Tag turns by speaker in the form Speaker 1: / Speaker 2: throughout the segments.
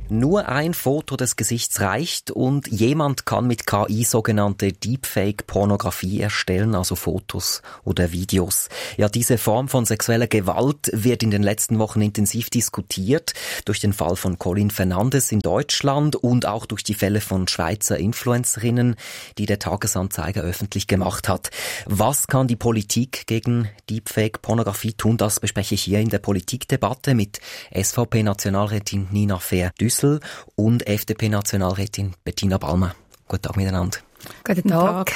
Speaker 1: Nur ein Foto des Gesichts reicht und jemand kann mit KI sogenannte Deepfake-Pornografie erstellen, also Fotos oder Videos. Ja, diese Form von sexueller Gewalt wird in den letzten Wochen intensiv diskutiert, durch den Fall von Colin Fernandes in Deutschland und auch durch die Fälle von Schweizer Influencerinnen, die der Tagesanzeiger öffentlich gemacht hat. Was kann die Politik gegen Deepfake-Pornografie tun? Das bespreche ich hier in der Politikdebatte mit SVP-Nationalrätin Nina Fehr-Düssel und FDP-Nationalrätin Bettina Balma. Guten Tag miteinander.
Speaker 2: Guten Tag.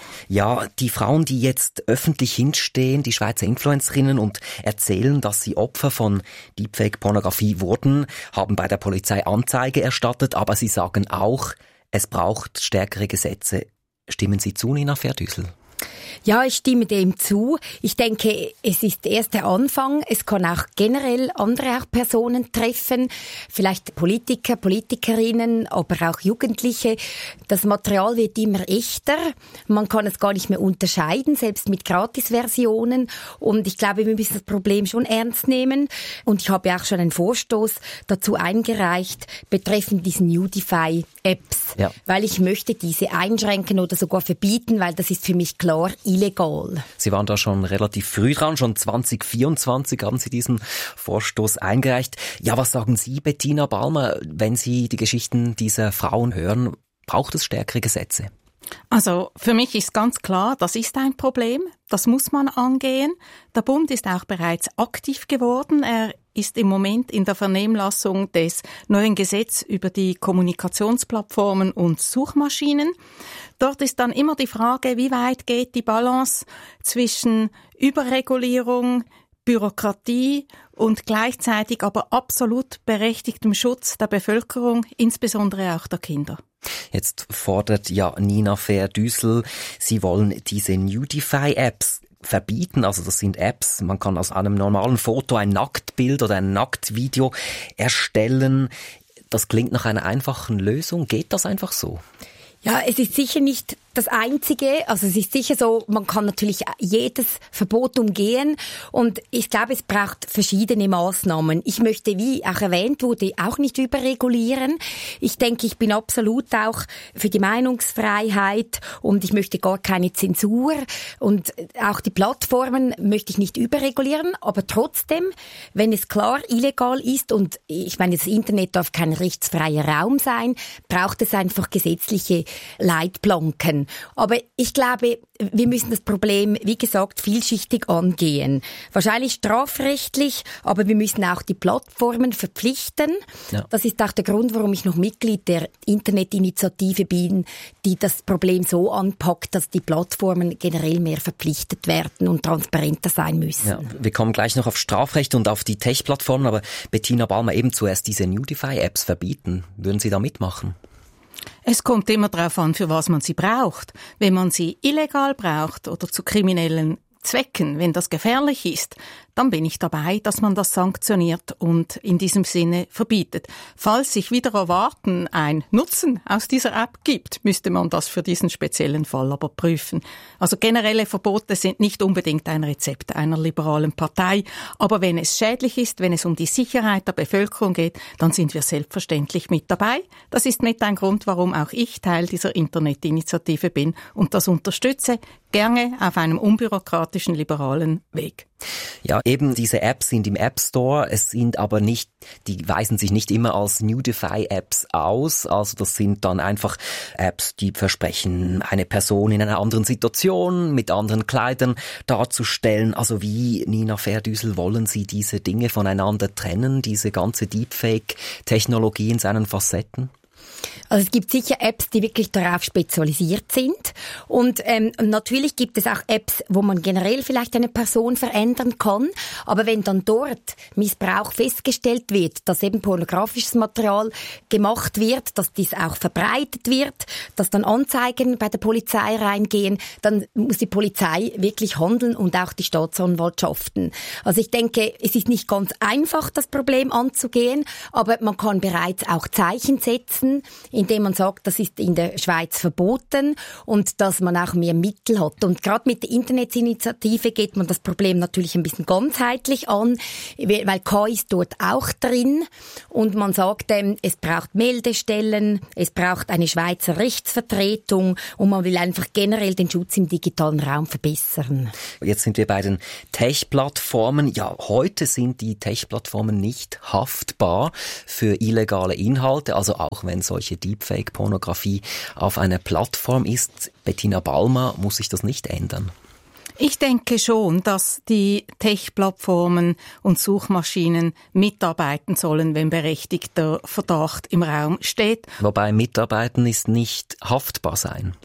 Speaker 1: Ja, die Frauen, die jetzt öffentlich hinstehen, die Schweizer Influencerinnen und erzählen, dass sie Opfer von Deepfake-Pornografie wurden, haben bei der Polizei Anzeige erstattet, aber sie sagen auch, es braucht stärkere Gesetze. Stimmen Sie zu, Nina Fehr-Düssel?
Speaker 2: Ja, ich stimme dem zu. Ich denke, es ist erst der Anfang. Es kann auch generell andere auch Personen treffen, vielleicht Politiker, Politikerinnen, aber auch Jugendliche. Das Material wird immer echter. Man kann es gar nicht mehr unterscheiden, selbst mit Gratisversionen. Und ich glaube, wir müssen das Problem schon ernst nehmen. Und ich habe auch schon einen Vorstoß dazu eingereicht, betreffend diesen Nudify-Apps. Ja. Weil ich möchte diese einschränken oder sogar verbieten, weil das ist für mich klar illegal.
Speaker 1: Sie waren da schon relativ früh dran, schon 2024 haben Sie diesen Vorstoß eingereicht. Ja, was sagen Sie, Bettina Balma, wenn Sie die Geschichten dieser Frauen hören? Braucht es stärkere Gesetze?
Speaker 3: Also für mich ist ganz klar, das ist ein Problem, das muss man angehen. Der Bund ist auch bereits aktiv geworden. Er ist im Moment in der Vernehmlassung des neuen Gesetzes über die Kommunikationsplattformen und Suchmaschinen. Dort ist dann immer die Frage, wie weit geht die Balance zwischen Überregulierung, Bürokratie und gleichzeitig aber absolut berechtigtem Schutz der Bevölkerung, insbesondere auch der Kinder.
Speaker 1: Jetzt fordert ja Nina Fehr-Düssel, Sie wollen diese Nudify-Apps verbieten. Also das sind Apps, man kann aus einem normalen Foto ein Nacktbild oder ein Nacktvideo erstellen. Das klingt nach einer einfachen Lösung. Geht das einfach so?
Speaker 2: Ja, es ist sicher nicht das Einzige. Also es ist sicher so, man kann natürlich jedes Verbot umgehen und ich glaube, es braucht verschiedene Maßnahmen. Ich möchte, wie auch erwähnt wurde, auch nicht überregulieren. Ich denke, ich bin absolut auch für die Meinungsfreiheit und ich möchte gar keine Zensur und auch die Plattformen möchte ich nicht überregulieren, aber trotzdem, wenn es klar illegal ist und ich meine, das Internet darf kein rechtsfreier Raum sein, braucht es einfach gesetzliche Leitplanken. Aber ich glaube, wir müssen das Problem, wie gesagt, vielschichtig angehen. Wahrscheinlich strafrechtlich, aber wir müssen auch die Plattformen verpflichten. Ja. Das ist auch der Grund, warum ich noch Mitglied der Internetinitiative bin, die das Problem so anpackt, dass die Plattformen generell mehr verpflichtet werden und transparenter sein müssen.
Speaker 1: Ja, wir kommen gleich noch auf Strafrecht und auf die Tech-Plattformen, aber Bettina Balma, eben zuerst diese Nudify-Apps verbieten. Würden Sie da mitmachen?
Speaker 3: Es kommt immer darauf an, für was man sie braucht. Wenn man sie illegal braucht oder zu kriminellen Zwecken, wenn das gefährlich ist, dann bin ich dabei, dass man das sanktioniert und in diesem Sinne verbietet. Falls sich wieder erwarten ein Nutzen aus dieser App gibt, müsste man das für diesen speziellen Fall aber prüfen. Also generelle Verbote sind nicht unbedingt ein Rezept einer liberalen Partei, aber wenn es schädlich ist, wenn es um die Sicherheit der Bevölkerung geht, dann sind wir selbstverständlich mit dabei. Das ist mit ein Grund, warum auch ich Teil dieser Internetinitiative bin und das unterstütze, gerne auf einem unbürokratischen, liberalen Weg.
Speaker 1: Ja, eben diese Apps sind im App Store, es sind aber nicht, die weisen sich nicht immer als Nudify-Apps aus, also das sind dann einfach Apps, die versprechen, eine Person in einer anderen Situation, mit anderen Kleidern darzustellen. Also wie, Nina Fehr-Düssel, wollen Sie diese Dinge voneinander trennen, diese ganze Deepfake-Technologie in seinen Facetten?
Speaker 2: Also es gibt sicher Apps, die wirklich darauf spezialisiert sind und natürlich gibt es auch Apps, wo man generell vielleicht eine Person verändern kann, aber wenn dann dort Missbrauch festgestellt wird, dass eben pornografisches Material gemacht wird, dass dies auch verbreitet wird, dass dann Anzeigen bei der Polizei reingehen, dann muss die Polizei wirklich handeln und auch die Staatsanwaltschaften. Also ich denke, es ist nicht ganz einfach, das Problem anzugehen, aber man kann bereits auch Zeichen setzen, indem man sagt, das ist in der Schweiz verboten und dass man auch mehr Mittel hat. Und gerade mit der Internetinitiative geht man das Problem natürlich ein bisschen ganzheitlich an, weil KI ist dort auch drin und man sagt, es braucht Meldestellen, es braucht eine Schweizer Rechtsvertretung und man will einfach generell den Schutz im digitalen Raum verbessern.
Speaker 1: Jetzt sind wir bei den Tech-Plattformen. Ja, heute sind die Tech-Plattformen nicht haftbar für illegale Inhalte, also auch wenn solche Deepfake-Pornografie auf einer Plattform ist. Bettina Ballmer, muss sich das nicht ändern?
Speaker 3: Ich denke schon, dass die Tech-Plattformen und Suchmaschinen mitarbeiten sollen, wenn berechtigter Verdacht im Raum steht.
Speaker 1: Wobei mitarbeiten ist nicht haftbar sein.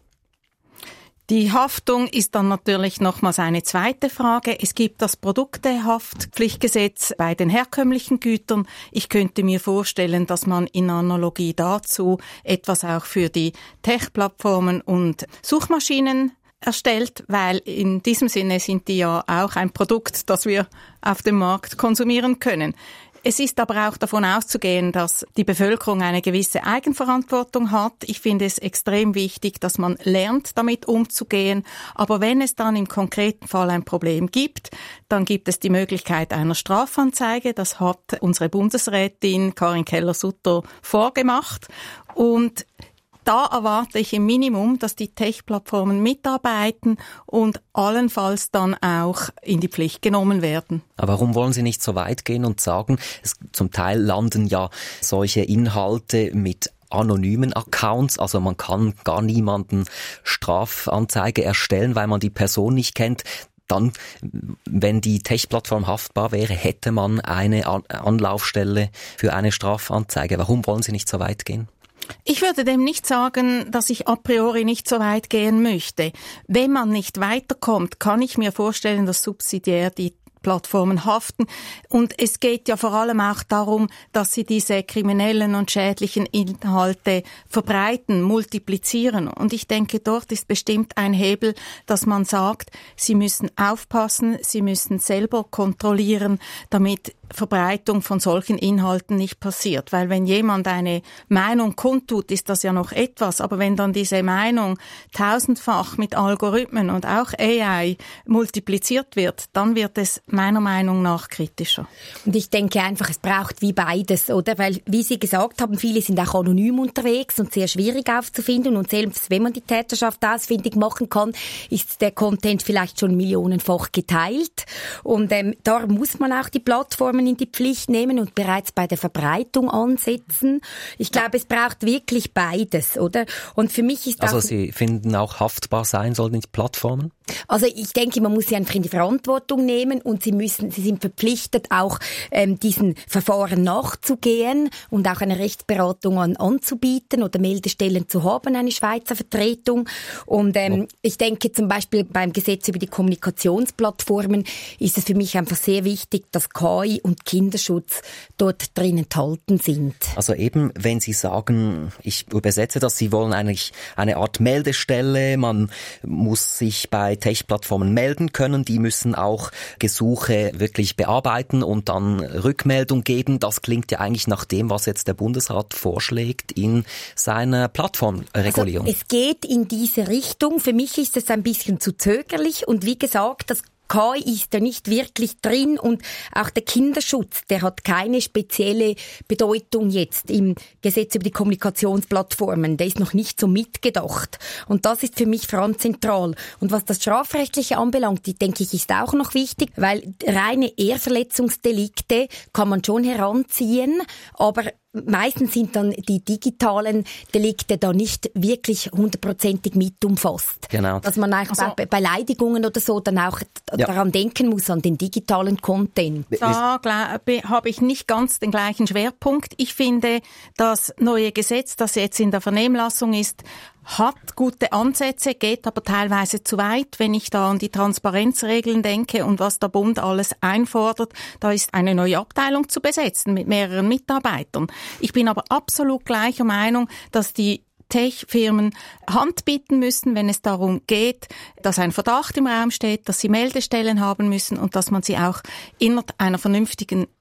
Speaker 3: Die Haftung ist dann natürlich nochmals eine zweite Frage. Es gibt das Produktehaftpflichtgesetz bei den herkömmlichen Gütern. Ich könnte mir vorstellen, dass man in Analogie dazu etwas auch für die Tech-Plattformen und Suchmaschinen erstellt, weil in diesem Sinne sind die ja auch ein Produkt, das wir auf dem Markt konsumieren können. Es ist aber auch davon auszugehen, dass die Bevölkerung eine gewisse Eigenverantwortung hat. Ich finde es extrem wichtig, dass man lernt, damit umzugehen. Aber wenn es dann im konkreten Fall ein Problem gibt, dann gibt es die Möglichkeit einer Strafanzeige. Das hat unsere Bundesrätin Karin Keller-Sutter vorgemacht. Und da erwarte ich im Minimum, dass die Tech-Plattformen mitarbeiten und allenfalls dann auch in die Pflicht genommen werden.
Speaker 1: Aber warum wollen Sie nicht so weit gehen und sagen, zum Teil landen ja solche Inhalte mit anonymen Accounts, also man kann gar niemanden Strafanzeige erstellen, weil man die Person nicht kennt. Dann, wenn die Tech-Plattform haftbar wäre, hätte man eine Anlaufstelle für eine Strafanzeige. Warum wollen Sie nicht so weit gehen?
Speaker 3: Ich würde dem nicht sagen, dass ich a priori nicht so weit gehen möchte. Wenn man nicht weiterkommt, kann ich mir vorstellen, dass subsidiär die Plattformen haften. Und es geht ja vor allem auch darum, dass sie diese kriminellen und schädlichen Inhalte verbreiten, multiplizieren. Und ich denke, dort ist bestimmt ein Hebel, dass man sagt, sie müssen aufpassen, sie müssen selber kontrollieren, damit Verbreitung von solchen Inhalten nicht passiert. Weil wenn jemand eine Meinung kundtut, ist das ja noch etwas. Aber wenn dann diese Meinung tausendfach mit Algorithmen und auch AI multipliziert wird, dann wird es meiner Meinung nach kritischer. Und
Speaker 2: ich denke einfach, es braucht wie beides, oder? Weil, wie Sie gesagt haben, viele sind auch anonym unterwegs und sehr schwierig aufzufinden. Und selbst wenn man die Täterschaft ausfindig machen kann, ist der Content vielleicht schon millionenfach geteilt. Und da muss man auch die Plattformen in die Pflicht nehmen und bereits bei der Verbreitung ansetzen. Ich glaube, es braucht wirklich beides, oder? Und für mich ist
Speaker 1: also Sie finden auch haftbar sein sollen die Plattformen?
Speaker 2: Also ich denke, man muss sie einfach in die Verantwortung nehmen und sie sind verpflichtet, auch diesen Verfahren nachzugehen und auch eine Rechtsberatung anzubieten oder Meldestellen zu haben, eine Schweizer Vertretung. Und ich denke zum Beispiel beim Gesetz über die Kommunikationsplattformen ist es für mich einfach sehr wichtig, dass KI und Kinderschutz dort drin enthalten sind.
Speaker 1: Also eben, wenn Sie sagen, ich übersetze das, Sie wollen eigentlich eine Art Meldestelle, man muss sich bei Tech-Plattformen melden können, die müssen auch Gesuche wirklich bearbeiten und dann Rückmeldung geben. Das klingt ja eigentlich nach dem, was jetzt der Bundesrat vorschlägt in seiner Plattformregulierung.
Speaker 2: Also es geht in diese Richtung. Für mich ist es ein bisschen zu zögerlich und wie gesagt, das KI ist da nicht wirklich drin und auch der Kinderschutz, der hat keine spezielle Bedeutung jetzt im Gesetz über die Kommunikationsplattformen. Der ist noch nicht so mitgedacht. Und das ist für mich vor allem zentral. Und was das Strafrechtliche anbelangt, denke ich, ist auch noch wichtig, weil reine Ehrverletzungsdelikte kann man schon heranziehen, aber meistens sind dann die digitalen Delikte da nicht wirklich 100%ig mit umfasst.
Speaker 1: Genau.
Speaker 2: Dass man eigentlich bei Beleidigungen oder so dann auch daran denken muss, an den digitalen Content.
Speaker 3: Da habe ich nicht ganz den gleichen Schwerpunkt. Ich finde, das neue Gesetz, das jetzt in der Vernehmlassung ist, hat gute Ansätze, geht aber teilweise zu weit. Wenn ich da an die Transparenzregeln denke und was der Bund alles einfordert, da ist eine neue Abteilung zu besetzen mit mehreren Mitarbeitern. Ich bin aber absolut gleicher Meinung, dass die Tech-Firmen Hand bieten müssen, wenn es darum geht, dass ein Verdacht im Raum steht, dass sie Meldestellen haben müssen und dass man sie auch innerhalb einer vernünftigen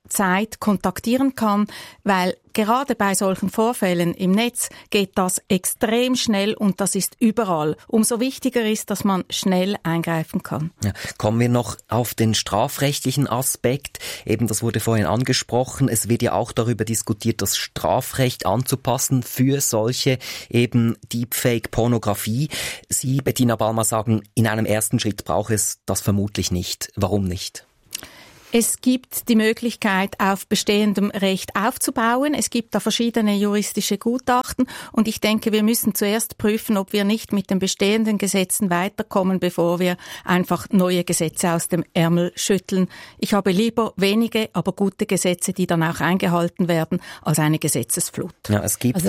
Speaker 3: Zeit kontaktieren kann, weil gerade bei solchen Vorfällen im Netz geht das extrem schnell und das ist überall. Umso wichtiger ist, dass man schnell eingreifen kann.
Speaker 1: Ja, kommen wir noch auf den strafrechtlichen Aspekt. Eben, das wurde vorhin angesprochen. Es wird ja auch darüber diskutiert, das Strafrecht anzupassen für solche eben Deepfake-Pornografie. Sie, Bettina Ballmer, sagen, in einem ersten Schritt braucht es das vermutlich nicht. Warum nicht?
Speaker 3: Es gibt die Möglichkeit, auf bestehendem Recht aufzubauen. Es gibt da verschiedene juristische Gutachten und ich denke, wir müssen zuerst prüfen, ob wir nicht mit den bestehenden Gesetzen weiterkommen, bevor wir einfach neue Gesetze aus dem Ärmel schütteln. Ich habe lieber wenige, aber gute Gesetze, die dann auch eingehalten werden, als eine Gesetzesflut.
Speaker 1: Ja, es gibt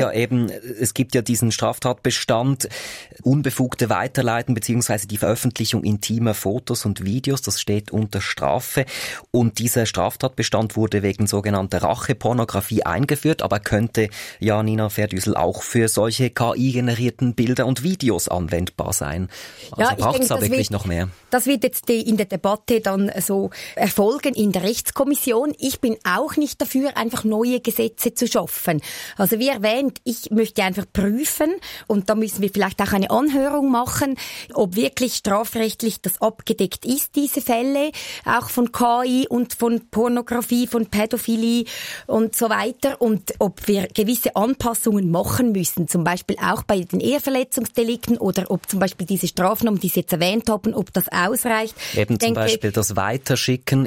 Speaker 1: ja diesen Straftatbestand, unbefugte Weiterleiten bzw. die Veröffentlichung intimer Fotos und Videos, das steht unter Strafe. Und dieser Straftatbestand wurde wegen sogenannter Rachepornografie eingeführt, aber könnte, ja, Nina Verdüssel, auch für solche KI-generierten Bilder und Videos anwendbar sein. Also braucht es da wirklich noch mehr?
Speaker 2: Das wird jetzt in der Debatte dann so erfolgen in der Rechtskommission. Ich bin auch nicht dafür, einfach neue Gesetze zu schaffen. Also wie erwähnt, ich möchte einfach prüfen und da müssen wir vielleicht auch eine Anhörung machen, ob wirklich strafrechtlich das abgedeckt ist, diese Fälle, auch von KI und von Pornografie, von Pädophilie und so weiter und ob wir gewisse Anpassungen machen müssen, zum Beispiel auch bei den Eheverletzungsdelikten oder ob zum Beispiel diese Strafnormen, die Sie jetzt erwähnt haben, ob das ausreicht.
Speaker 1: Eben zum Beispiel das Weiterschicken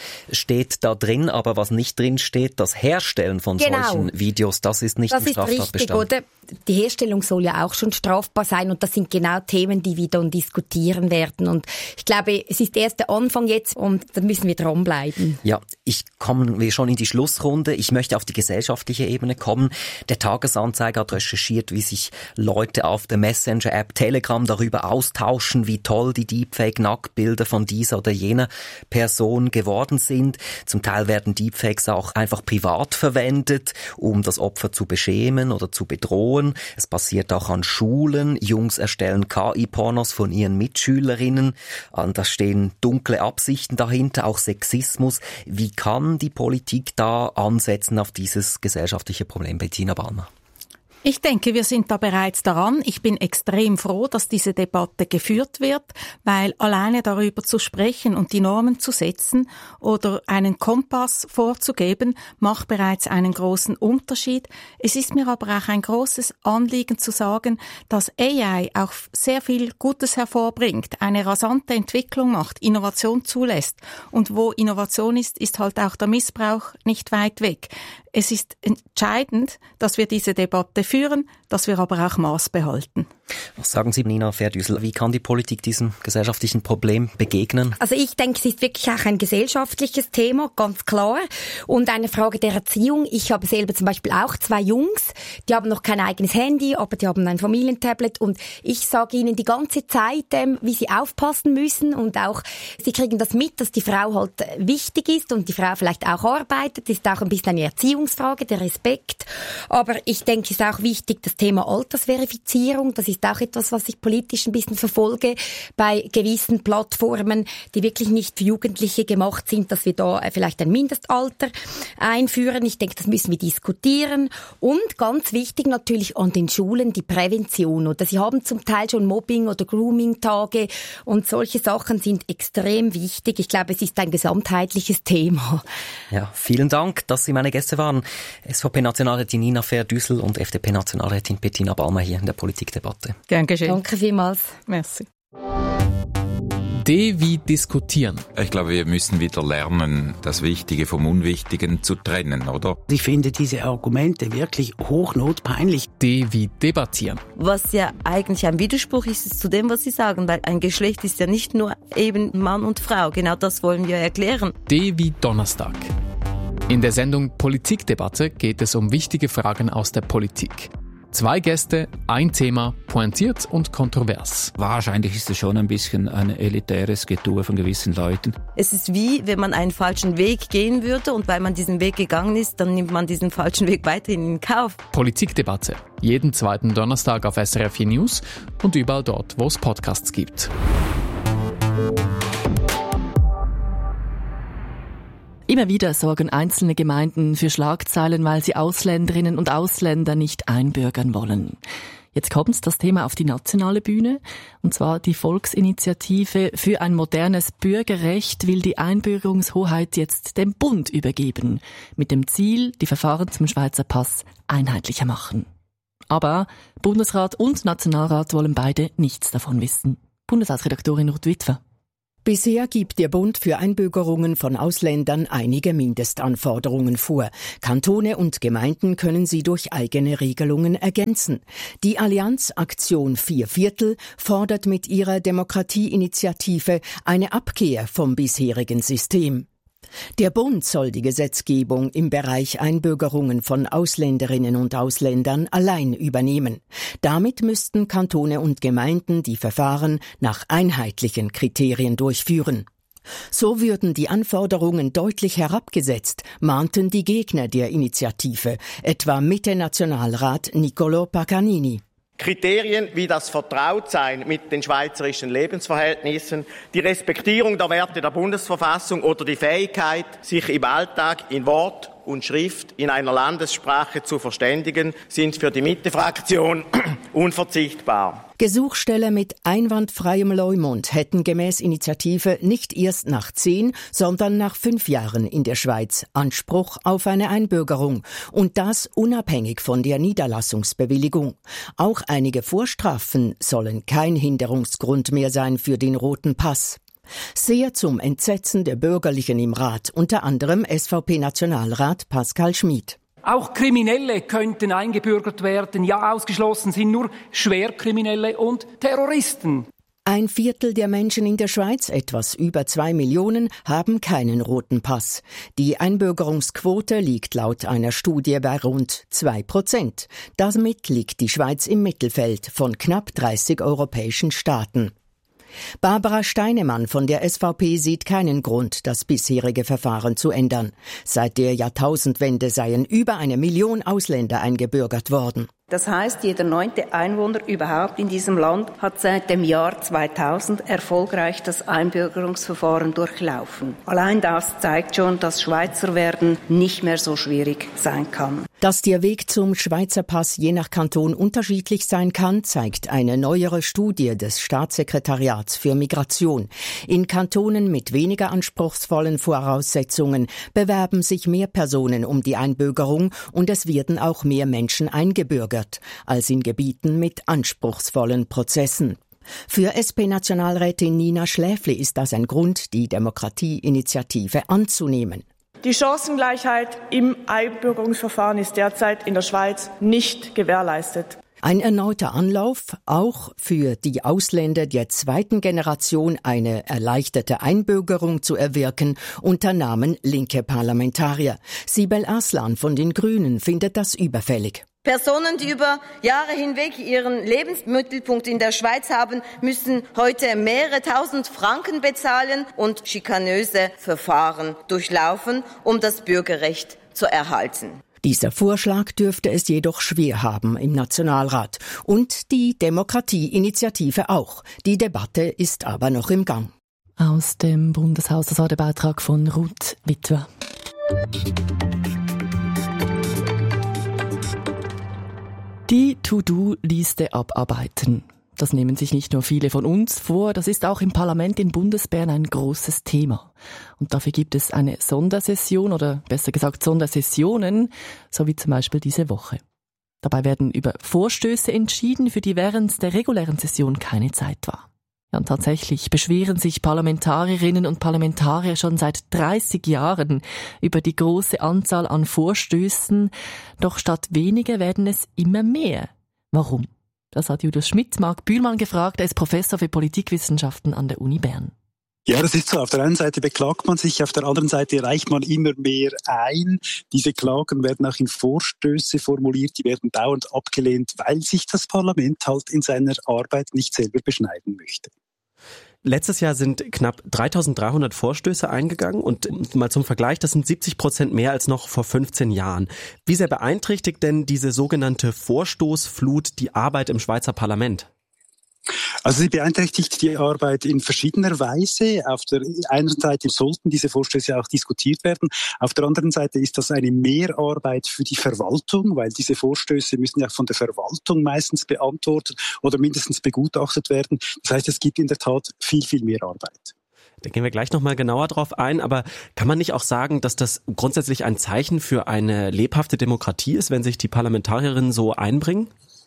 Speaker 1: steht da drin, aber was nicht drin steht, das Herstellen von solchen Videos, das ist nicht im Straftatbestand.
Speaker 2: Das ist richtig, oder? Die Herstellung soll ja auch schon strafbar sein und das sind genau Themen, die wir dann diskutieren werden und ich glaube, es ist erst der Anfang jetzt und da müssen wir dranbleiben.
Speaker 1: Ja, kommen wir schon in die Schlussrunde. Ich möchte auf die gesellschaftliche Ebene kommen. Der Tagesanzeiger hat recherchiert, wie sich Leute auf der Messenger-App Telegram darüber austauschen, wie toll die Deepfake-Nacktbilder von dieser oder jener Person geworden sind. Zum Teil werden Deepfakes auch einfach privat verwendet, um das Opfer zu beschämen oder zu bedrohen. Es passiert auch an Schulen. Jungs erstellen KI-Pornos von ihren Mitschülerinnen. Da stehen dunkle Absichten dahinter, auch Sexismus. Wie kann die Politik da ansetzen auf dieses gesellschaftliche Problem? Bettina Ballmer.
Speaker 3: Ich denke, wir sind da bereits daran. Ich bin extrem froh, dass diese Debatte geführt wird, weil alleine darüber zu sprechen und die Normen zu setzen oder einen Kompass vorzugeben, macht bereits einen großen Unterschied. Es ist mir aber auch ein großes Anliegen zu sagen, dass AI auch sehr viel Gutes hervorbringt, eine rasante Entwicklung macht, Innovation zulässt. Und wo Innovation ist, ist halt auch der Missbrauch nicht weit weg. Es ist entscheidend, dass wir diese Debatte führen, dass wir aber auch Maß behalten.
Speaker 1: Was sagen Sie, Nina Verdüssel? Wie kann die Politik diesem gesellschaftlichen Problem begegnen?
Speaker 2: Also ich denke, es ist wirklich auch ein gesellschaftliches Thema, ganz klar. Und eine Frage der Erziehung. Ich habe selber zum Beispiel auch 2 Jungs, die haben noch kein eigenes Handy, aber die haben ein Familientablet. Und ich sage ihnen die ganze Zeit, wie sie aufpassen müssen. Und auch, sie kriegen das mit, dass die Frau halt wichtig ist und die Frau vielleicht auch arbeitet. Das ist auch ein bisschen eine Erziehungsfrage, der Respekt. Aber ich denke, es ist auch wichtig, das Thema Altersverifizierung. Das ist auch etwas, was ich politisch ein bisschen verfolge bei gewissen Plattformen, die wirklich nicht für Jugendliche gemacht sind, dass wir da vielleicht ein Mindestalter einführen. Ich denke, das müssen wir diskutieren. Und ganz wichtig natürlich an den Schulen die Prävention. Oder sie haben zum Teil schon Mobbing- oder Grooming-Tage und solche Sachen sind extrem wichtig. Ich glaube, es ist ein gesamtheitliches Thema.
Speaker 1: Ja, vielen Dank, dass Sie meine Gäste waren. SVP-Nationalrätin Nina Verdüssel und FDP-Nationalrätin Bettina Ballmer hier in der Politikdebatte.
Speaker 3: Gern geschehen.
Speaker 2: Danke vielmals.
Speaker 3: Merci.
Speaker 4: D wie diskutieren.
Speaker 5: Ich glaube, wir müssen wieder lernen, das Wichtige vom Unwichtigen zu trennen, oder?
Speaker 6: Ich finde diese Argumente wirklich hochnotpeinlich.
Speaker 4: D wie debattieren.
Speaker 7: Was ja eigentlich ein Widerspruch ist zu dem, was Sie sagen, weil ein Geschlecht ist ja nicht nur eben Mann und Frau. Genau das wollen wir erklären.
Speaker 4: D wie Donnerstag. In der Sendung Politikdebatte geht es um wichtige Fragen aus der Politik. 2 Gäste, ein Thema, pointiert und kontrovers.
Speaker 8: Wahrscheinlich ist es schon ein bisschen ein elitäres Getue von gewissen Leuten.
Speaker 7: Es ist wie, wenn man einen falschen Weg gehen würde und weil man diesen Weg gegangen ist, dann nimmt man diesen falschen Weg weiterhin in Kauf.
Speaker 4: Politikdebatte. Jeden 2. Donnerstag auf SRF 4 News und überall dort, wo es Podcasts gibt.
Speaker 9: Immer wieder sorgen einzelne Gemeinden für Schlagzeilen, weil sie Ausländerinnen und Ausländer nicht einbürgern wollen. Jetzt kommt das Thema auf die nationale Bühne, und zwar die Volksinitiative für ein modernes Bürgerrecht will die Einbürgerungshoheit jetzt dem Bund übergeben, mit dem Ziel, die Verfahren zum Schweizer Pass einheitlicher machen. Aber Bundesrat und Nationalrat wollen beide nichts davon wissen. Bundeshausredaktorin Ruth Witwer.
Speaker 10: Bisher gibt der Bund für Einbürgerungen von Ausländern einige Mindestanforderungen vor. Kantone und Gemeinden können sie durch eigene Regelungen ergänzen. Die Allianz Aktion 4/4 fordert mit ihrer Demokratieinitiative eine Abkehr vom bisherigen System. Der Bund soll die Gesetzgebung im Bereich Einbürgerungen von Ausländerinnen und Ausländern allein übernehmen. Damit müssten Kantone und Gemeinden die Verfahren nach einheitlichen Kriterien durchführen. So würden die Anforderungen deutlich herabgesetzt, mahnten die Gegner der Initiative, etwa Mitte-Nationalrat Niccolò Paganini.
Speaker 11: Kriterien wie das Vertrautsein mit den schweizerischen Lebensverhältnissen, die Respektierung der Werte der Bundesverfassung oder die Fähigkeit, sich im Alltag in Wort und Schrift in einer Landessprache zu verständigen, sind für die Mitte-Fraktion unverzichtbar.
Speaker 10: Gesuchsteller mit einwandfreiem Leumund hätten gemäß Initiative nicht erst nach 10, sondern nach 5 Jahren in der Schweiz Anspruch auf eine Einbürgerung. Und das unabhängig von der Niederlassungsbewilligung. Auch einige Vorstrafen sollen kein Hinderungsgrund mehr sein für den roten Pass. Sehr zum Entsetzen der Bürgerlichen im Rat, unter anderem SVP-Nationalrat Pascal Schmid.
Speaker 12: Auch Kriminelle könnten eingebürgert werden. Ja, ausgeschlossen sind nur Schwerkriminelle und Terroristen.
Speaker 10: 1/4 der Menschen in der Schweiz, etwas über 2 Millionen, haben keinen roten Pass. Die Einbürgerungsquote liegt laut einer Studie bei rund 2%. Damit liegt die Schweiz im Mittelfeld von knapp 30 europäischen Staaten. Barbara Steinemann von der SVP sieht keinen Grund, das bisherige Verfahren zu ändern. Seit der Jahrtausendwende seien über 1 Million Ausländer eingebürgert worden.
Speaker 13: Das heißt, jeder 9. Einwohner überhaupt in diesem Land hat seit dem Jahr 2000 erfolgreich das Einbürgerungsverfahren durchlaufen. Allein das zeigt schon, dass Schweizerwerden nicht mehr so schwierig sein kann.
Speaker 10: Dass der Weg zum Schweizer Pass je nach Kanton unterschiedlich sein kann, zeigt eine neuere Studie des Staatssekretariats für Migration. In Kantonen mit weniger anspruchsvollen Voraussetzungen bewerben sich mehr Personen um die Einbürgerung und es werden auch mehr Menschen eingebürgert als in Gebieten mit anspruchsvollen Prozessen. Für SP-Nationalrätin Nina Schläfli ist das ein Grund, die Demokratieinitiative anzunehmen.
Speaker 14: Die Chancengleichheit im Einbürgerungsverfahren ist derzeit in der Schweiz nicht gewährleistet.
Speaker 10: Ein erneuter Anlauf, auch für die Ausländer der 2. Generation eine erleichterte Einbürgerung zu erwirken, unternahmen linke Parlamentarier. Sibel Arslan von den Grünen findet das überfällig.
Speaker 15: Personen, die über Jahre hinweg ihren Lebensmittelpunkt in der Schweiz haben, müssen heute mehrere tausend Franken bezahlen und schikanöse Verfahren durchlaufen, um das Bürgerrecht zu erhalten.
Speaker 10: Dieser Vorschlag dürfte es jedoch schwer haben im Nationalrat. Und die Demokratieinitiative auch. Die Debatte ist aber noch im Gang.
Speaker 9: Aus dem Bundeshaus, das war der Beitrag von Ruth Witwer. Die To-Do-Liste abarbeiten. Das nehmen sich nicht nur viele von uns vor, das ist auch im Parlament in Bundesbern ein großes Thema. Und dafür gibt es eine Sondersession oder besser gesagt Sondersessionen, so wie zum Beispiel diese Woche. Dabei werden über Vorstöße entschieden, für die während der regulären Session keine Zeit war. Ja, und tatsächlich beschweren sich Parlamentarierinnen und Parlamentarier schon seit 30 Jahren über die große Anzahl an Vorstößen. Doch statt weniger werden es immer mehr. Warum? Das hat Julius Schmidt, Marc Bühlmann gefragt. Er ist Professor für Politikwissenschaften an der Uni Bern.
Speaker 16: Ja, das ist so. Auf der einen Seite beklagt man sich, auf der anderen Seite reicht man immer mehr ein. Diese Klagen werden auch in Vorstöße formuliert, die werden dauernd abgelehnt, weil sich das Parlament halt in seiner Arbeit nicht selber beschneiden möchte.
Speaker 17: Letztes Jahr sind knapp 3.300 Vorstöße eingegangen und mal zum Vergleich, das sind 70% mehr als noch vor 15 Jahren. Wie sehr beeinträchtigt denn diese sogenannte Vorstoßflut die Arbeit im Schweizer Parlament?
Speaker 16: Also sie beeinträchtigt die Arbeit in verschiedener Weise. Auf der einen Seite sollten diese Vorstöße auch diskutiert werden. Auf der anderen Seite ist das eine Mehrarbeit für die Verwaltung, weil diese Vorstöße müssen ja von der Verwaltung meistens beantwortet oder mindestens begutachtet werden. Das heißt, es gibt in der Tat viel, viel mehr Arbeit.
Speaker 17: Da gehen wir gleich nochmal genauer drauf ein, aber kann man nicht auch sagen, dass das grundsätzlich ein Zeichen für eine lebhafte Demokratie ist, wenn sich die Parlamentarierinnen so einbringen?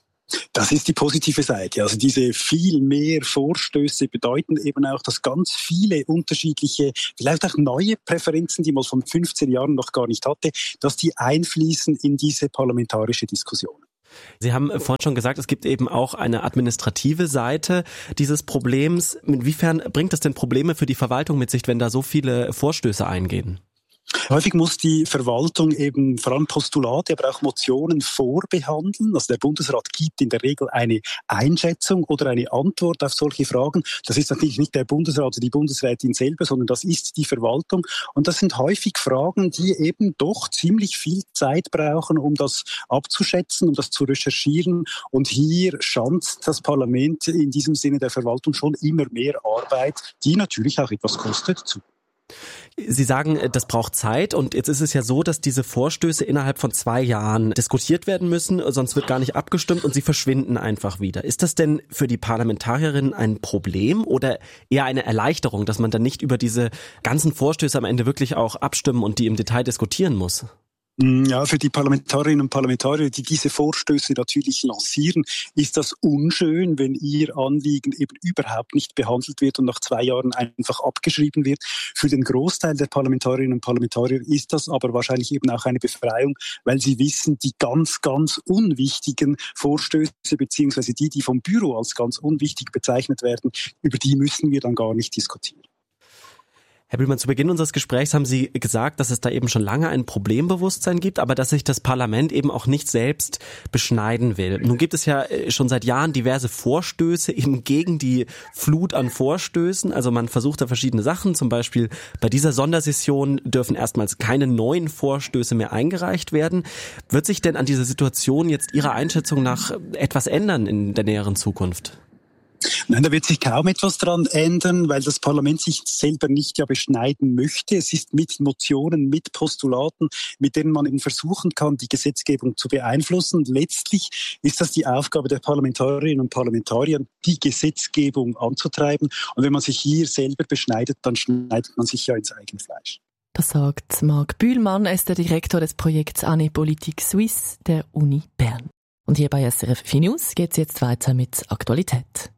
Speaker 16: Das ist die positive Seite. Also diese viel mehr Vorstöße bedeuten eben auch, dass ganz viele unterschiedliche, vielleicht auch neue Präferenzen, die man von 15 Jahren noch gar nicht hatte, dass die einfließen in diese parlamentarische Diskussion.
Speaker 17: Sie haben vorhin schon gesagt, es gibt eben auch eine administrative Seite dieses Problems. Inwiefern bringt das denn Probleme für die Verwaltung mit sich, wenn da so viele Vorstöße eingehen?
Speaker 16: Häufig muss die Verwaltung eben vor allem Postulate, aber auch Motionen vorbehandeln. Also der Bundesrat gibt in der Regel eine Einschätzung oder eine Antwort auf solche Fragen. Das ist natürlich nicht der Bundesrat oder die Bundesrätin selber, sondern das ist die Verwaltung. Und das sind häufig Fragen, die eben doch ziemlich viel Zeit brauchen, um das abzuschätzen, um das zu recherchieren. Und hier schanzt das Parlament in diesem Sinne der Verwaltung schon immer mehr Arbeit, die natürlich auch etwas kostet, zu.
Speaker 17: Sie sagen, das braucht Zeit und jetzt ist es ja so, dass diese Vorstöße innerhalb von 2 Jahren diskutiert werden müssen, sonst wird gar nicht abgestimmt und sie verschwinden einfach wieder. Ist das denn für die Parlamentarierinnen ein Problem oder eher eine Erleichterung, dass man dann nicht über diese ganzen Vorstöße am Ende wirklich auch abstimmen und die im Detail diskutieren muss?
Speaker 16: Ja, für die Parlamentarierinnen und Parlamentarier, die diese Vorstöße natürlich lancieren, ist das unschön, wenn ihr Anliegen eben überhaupt nicht behandelt wird und nach 2 Jahren einfach abgeschrieben wird. Für den Großteil der Parlamentarierinnen und Parlamentarier ist das aber wahrscheinlich eben auch eine Befreiung, weil sie wissen, die ganz, ganz unwichtigen Vorstöße beziehungsweise die vom Büro als ganz unwichtig bezeichnet werden, über die müssen wir dann gar nicht diskutieren.
Speaker 17: Herr Bühlmann, zu Beginn unseres Gesprächs haben Sie gesagt, dass es da eben schon lange ein Problembewusstsein gibt, aber dass sich das Parlament eben auch nicht selbst beschneiden will. Nun gibt es ja schon seit Jahren diverse Vorstöße eben gegen die Flut an Vorstößen. Also man versucht da verschiedene Sachen. Zum Beispiel bei dieser Sondersession dürfen erstmals keine neuen Vorstöße mehr eingereicht werden. Wird sich denn an dieser Situation jetzt Ihrer Einschätzung nach etwas ändern in der näheren Zukunft?
Speaker 16: Nein, da wird sich kaum etwas dran ändern, weil das Parlament sich selber nicht ja beschneiden möchte. Es ist mit Motionen, mit Postulaten, mit denen man eben versuchen kann, die Gesetzgebung zu beeinflussen. Letztlich ist das die Aufgabe der Parlamentarierinnen und Parlamentarier, die Gesetzgebung anzutreiben. Und wenn man sich hier selber beschneidet, dann schneidet man sich ja ins eigene Fleisch.
Speaker 9: Das sagt Marc Bühlmann, er ist der Direktor des Projekts Année Politique Suisse der Uni Bern. Und hier bei SRF 4 News geht's jetzt weiter mit Aktualität.